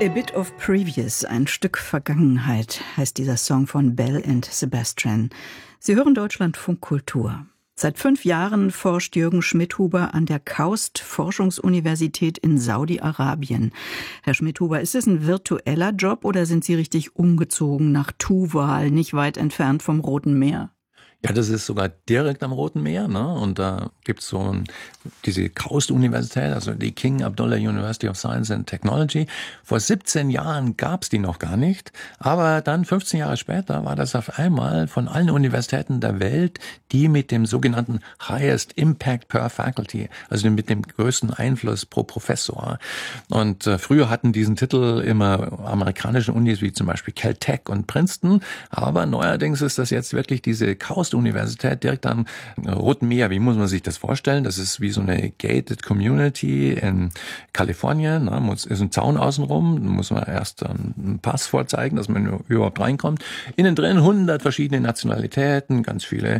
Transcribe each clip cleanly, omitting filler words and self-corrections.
A Bit of Previous, ein Stück Vergangenheit, heißt dieser Song von Belle and Sebastian. Sie hören Deutschlandfunk Kultur. Seit 5 Jahren forscht Jürgen Schmidhuber an der KAUST Forschungsuniversität in Saudi-Arabien. Herr Schmidhuber, ist es ein virtueller Job oder sind Sie richtig umgezogen nach Tuwal, nicht weit entfernt vom Roten Meer? Ja, das ist sogar direkt am Roten Meer, ne? Und da gibt's diese KAUST-Universität, also die King Abdullah University of Science and Technology. Vor 17 Jahren gab's die noch gar nicht, aber dann 15 Jahre später war das auf einmal von allen Universitäten der Welt die mit dem sogenannten Highest Impact per Faculty, also mit dem größten Einfluss pro Professor. Und früher hatten diesen Titel immer amerikanische Unis wie zum Beispiel Caltech und Princeton, aber neuerdings ist das jetzt wirklich diese KAUST-Universität direkt am Roten Meer. Wie muss man sich das vorstellen? Das ist wie so eine gated Community in Kalifornien. Ist ein Zaun außenrum. Da muss man erst einen Pass vorzeigen, dass man überhaupt reinkommt. Innen drin 100 verschiedene Nationalitäten, ganz viele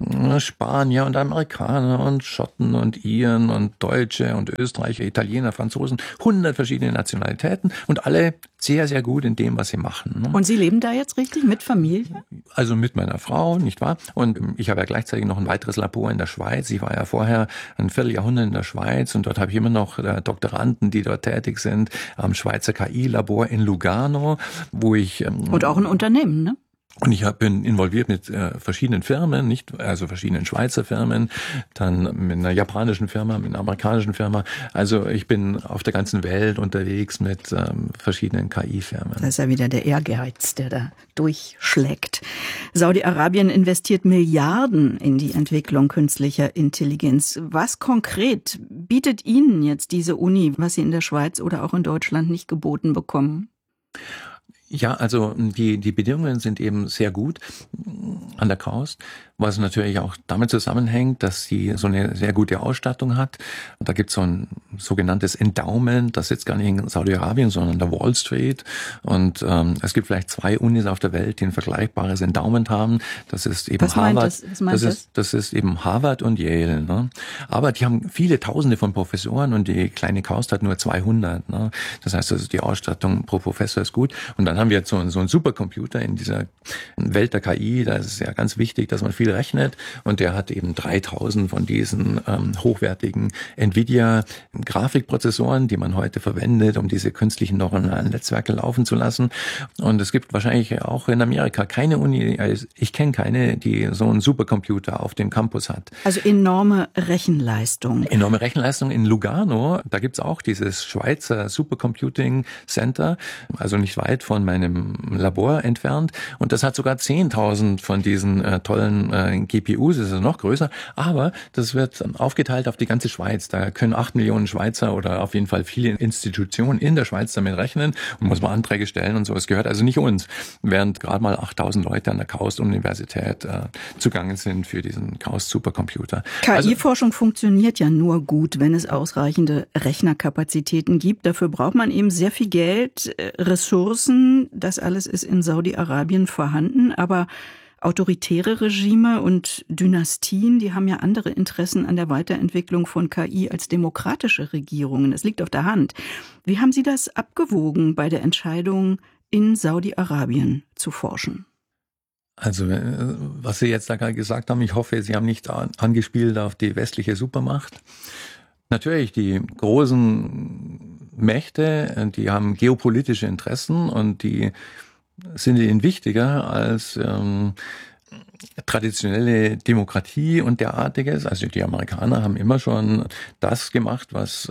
Spanier und Amerikaner und Schotten und Iren und Deutsche und Österreicher, Italiener, Franzosen. 100 verschiedene Nationalitäten und alle sehr, sehr gut in dem, was sie machen. Und Sie leben da jetzt richtig mit Familie? Also mit meiner Frau, nicht wahr? Und ich habe ja gleichzeitig noch ein weiteres Labor in der Schweiz. Ich war ja vorher ein Vierteljahrhundert in der Schweiz und dort habe ich immer noch Doktoranden, die dort tätig sind, am Schweizer KI-Labor in Lugano, wo ich... Und auch ein Unternehmen, ne? Und ich bin involviert mit verschiedenen Firmen, also verschiedenen Schweizer Firmen, dann mit einer japanischen Firma, mit einer amerikanischen Firma. Also ich bin auf der ganzen Welt unterwegs mit verschiedenen KI-Firmen. Das ist ja wieder der Ehrgeiz, der da durchschlägt. Saudi-Arabien investiert Milliarden in die Entwicklung künstlicher Intelligenz. Was konkret bietet Ihnen jetzt diese Uni, was Sie in der Schweiz oder auch in Deutschland nicht geboten bekommen? Ja, also die Bedingungen sind eben sehr gut an der KAUST, was natürlich auch damit zusammenhängt, dass sie so eine sehr gute Ausstattung hat. Und da gibt es so ein sogenanntes Endowment, das sitzt gar nicht in Saudi-Arabien, sondern an der Wall Street. Und es gibt vielleicht 2 Unis auf der Welt, die ein vergleichbares Endowment haben. Das ist eben Harvard. Das ist eben Harvard und Yale. Ne? Aber die haben viele Tausende von Professoren und die kleine KAUST hat nur 200. Ne? Das heißt, also die Ausstattung pro Professor ist gut. Und dann haben wir jetzt so einen Supercomputer in dieser Welt der KI. Da ist es ja ganz wichtig, dass man viel rechnet. Und der hat eben 3000 von diesen hochwertigen NVIDIA-Grafikprozessoren, die man heute verwendet, um diese künstlichen neuronalen Netzwerke laufen zu lassen. Und es gibt wahrscheinlich auch in Amerika keine Uni, ich kenne keine, die so einen Supercomputer auf dem Campus hat. Also enorme Rechenleistung. Enorme Rechenleistung in Lugano. Da gibt's auch dieses Schweizer Supercomputing Center, also nicht weit von meinem Labor entfernt. Und das hat sogar 10.000 von diesen tollen GPUs, das ist noch größer. Aber das wird aufgeteilt auf die ganze Schweiz. Da können 8 Millionen Schweizer oder auf jeden Fall viele Institutionen in der Schweiz damit rechnen und muss man Anträge stellen und so. Es gehört also nicht uns, während gerade mal 8.000 Leute an der KAUST-Universität zugange sind für diesen KAUST-Supercomputer. KI-Forschung funktioniert ja nur gut, wenn es ausreichende Rechnerkapazitäten gibt. Dafür braucht man eben sehr viel Geld, Ressourcen. Das alles ist in Saudi-Arabien vorhanden, aber autoritäre Regime und Dynastien, die haben ja andere Interessen an der Weiterentwicklung von KI als demokratische Regierungen. Das liegt auf der Hand. Wie haben Sie das abgewogen bei der Entscheidung, in Saudi-Arabien zu forschen? Also, was Sie jetzt da gerade gesagt haben, ich hoffe, Sie haben nicht angespielt auf die westliche Supermacht. Natürlich, die großen Mächte, die haben geopolitische Interessen und die sind ihnen wichtiger als traditionelle Demokratie und derartiges. Also die Amerikaner haben immer schon das gemacht, was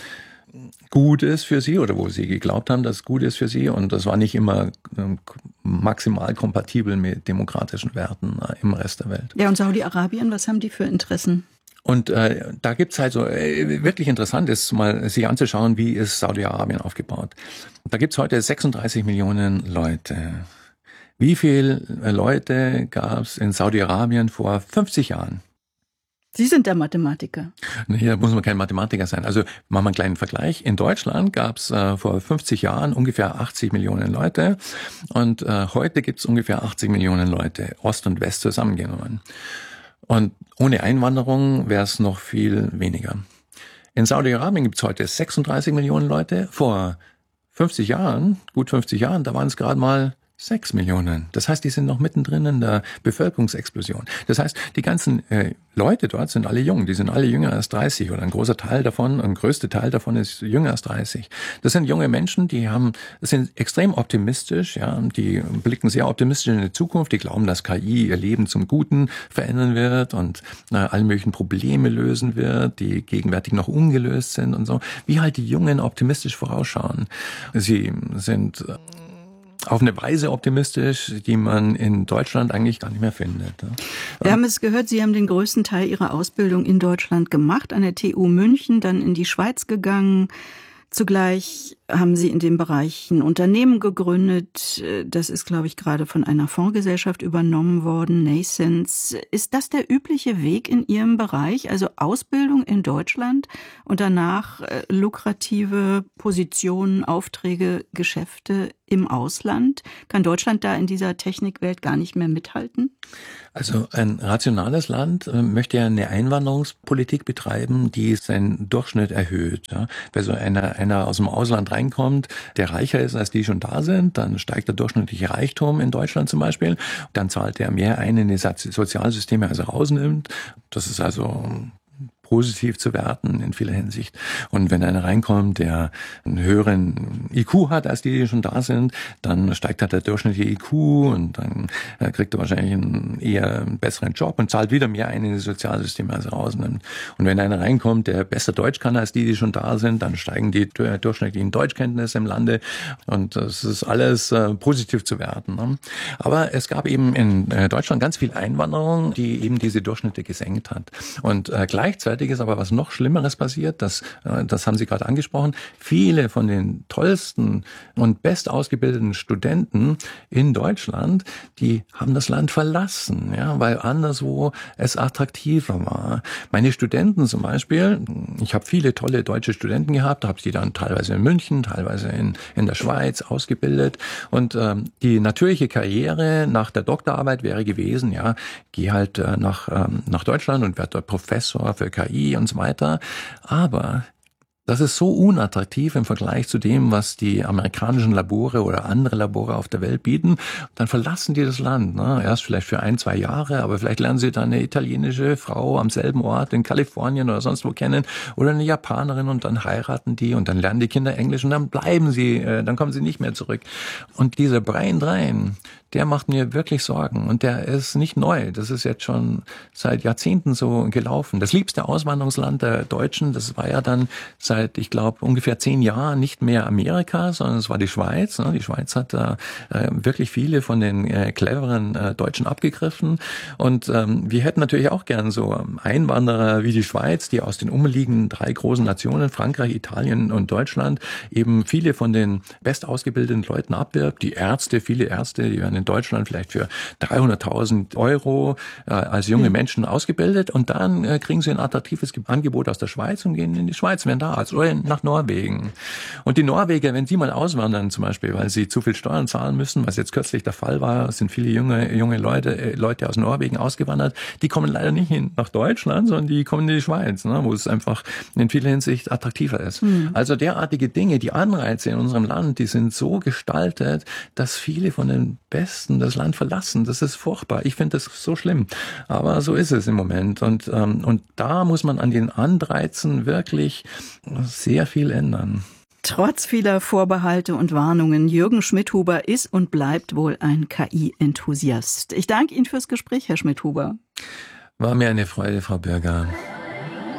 gut ist für sie oder wo sie geglaubt haben, dass es gut ist für sie. Und das war nicht immer maximal kompatibel mit demokratischen Werten im Rest der Welt. Ja, und Saudi-Arabien, was haben die für Interessen? Und da gibt's halt so, wirklich interessant ist, mal sich anzuschauen, wie ist Saudi-Arabien aufgebaut. Da gibt's heute 36 Millionen Leute. Wie viele Leute gab's in Saudi-Arabien vor 50 Jahren? Sie sind der Mathematiker. Hier muss man kein Mathematiker sein. Also machen wir einen kleinen Vergleich. In Deutschland gab's vor 50 Jahren ungefähr 80 Millionen Leute und heute gibt's ungefähr 80 Millionen Leute, Ost und West zusammengenommen. Und ohne Einwanderung wäre es noch viel weniger. In Saudi-Arabien gibt es heute 36 Millionen Leute. Vor 50 Jahren, gut 50 Jahren, da waren es gerade mal 6 Millionen. Das heißt, die sind noch mittendrin in der Bevölkerungsexplosion. Das heißt, die ganzen Leute dort sind alle jung. Die sind alle jünger als 30 oder ein großer Teil davon, ein größter Teil davon ist jünger als 30. Das sind junge Menschen, sind extrem optimistisch, ja, die blicken sehr optimistisch in die Zukunft. Die glauben, dass KI ihr Leben zum Guten verändern wird und alle möglichen Probleme lösen wird, die gegenwärtig noch ungelöst sind und so. Wie halt die Jungen optimistisch vorausschauen. Sie sind auf eine Weise optimistisch, die man in Deutschland eigentlich gar nicht mehr findet. Wir haben es gehört, Sie haben den größten Teil Ihrer Ausbildung in Deutschland gemacht, an der TU München, dann in die Schweiz gegangen. Zugleich haben Sie in dem Bereich ein Unternehmen gegründet. Das ist, glaube ich, gerade von einer Fondsgesellschaft übernommen worden, Nascence. Ist das der übliche Weg in Ihrem Bereich? Also Ausbildung in Deutschland und danach lukrative Positionen, Aufträge, Geschäfte im Ausland? Kann Deutschland da in dieser Technikwelt gar nicht mehr mithalten? Also ein rationales Land möchte ja eine Einwanderungspolitik betreiben, die seinen Durchschnitt erhöht. Ja. Wenn so einer aus dem Ausland reinkommt, der reicher ist als die schon da sind, dann steigt der durchschnittliche Reichtum in Deutschland zum Beispiel. Dann zahlt er mehr ein in die Sozialsysteme, als er rausnimmt. Das ist also positiv zu werten in vieler Hinsicht. Und wenn einer reinkommt, der einen höheren IQ hat als die schon da sind, dann steigt halt der durchschnittliche IQ und dann kriegt er wahrscheinlich einen besseren Job und zahlt wieder mehr ein in die Sozialsysteme, als er rausnimmt. Und wenn einer reinkommt, der besser Deutsch kann als die schon da sind, dann steigen die durchschnittlichen Deutschkenntnisse im Lande und das ist alles positiv zu werten. Ne? Aber es gab eben in Deutschland ganz viel Einwanderung, die eben diese Durchschnitte gesenkt hat. Und gleichzeitig ist aber was noch Schlimmeres passiert, das haben Sie gerade angesprochen. Viele von den tollsten und bestausgebildeten Studenten in Deutschland, die haben das Land verlassen, ja, weil anderswo es attraktiver war. Meine Studenten zum Beispiel, ich habe viele tolle deutsche Studenten gehabt, habe sie dann teilweise in München, teilweise in der Schweiz ausgebildet und die natürliche Karriere nach der Doktorarbeit wäre gewesen, ja, geh halt nach Deutschland und werd dort Professor für KI und so weiter. Aber das ist so unattraktiv im Vergleich zu dem, was die amerikanischen Labore oder andere Labore auf der Welt bieten. Dann verlassen die das Land. Ne? Erst vielleicht für 1-2 Jahre, aber vielleicht lernen sie dann eine italienische Frau am selben Ort in Kalifornien oder sonst wo kennen oder eine Japanerin und dann heiraten die und dann lernen die Kinder Englisch und dann bleiben sie, dann kommen sie nicht mehr zurück. Und dieser Brain Drain, der macht mir wirklich Sorgen und der ist nicht neu. Das ist jetzt schon seit Jahrzehnten so gelaufen. Das liebste Auswanderungsland der Deutschen, das war ja dann seit, ich glaube, ungefähr 10 Jahren nicht mehr Amerika, sondern es war die Schweiz. Die Schweiz hat da wirklich viele von den cleveren Deutschen abgegriffen und wir hätten natürlich auch gern so Einwanderer wie die Schweiz, die aus den umliegenden 3 großen Nationen, Frankreich, Italien und Deutschland, eben viele von den bestausgebildeten Leuten abwirbt. Die Ärzte, viele Ärzte, die werden in Deutschland vielleicht für 300.000 € als junge Menschen ausgebildet und dann kriegen sie ein attraktives Angebot aus der Schweiz und gehen in die Schweiz, werden da Arzt oder nach Norwegen. Und die Norweger, wenn sie mal auswandern zum Beispiel, weil sie zu viel Steuern zahlen müssen, was jetzt kürzlich der Fall war, sind viele junge Leute aus Norwegen ausgewandert, die kommen leider nicht nach Deutschland, sondern die kommen in die Schweiz, wo es einfach in vieler Hinsicht attraktiver ist. Also derartige Dinge, die Anreize in unserem Land, die sind so gestaltet, dass viele von den Besten das Land verlassen. Das ist furchtbar. Ich finde das so schlimm. Aber so ist es im Moment. Und da muss man an den Anreizen wirklich sehr viel ändern. Trotz vieler Vorbehalte und Warnungen, Jürgen Schmidhuber ist und bleibt wohl ein KI-Enthusiast. Ich danke Ihnen fürs Gespräch, Herr Schmidhuber. War mir eine Freude, Frau Bürger.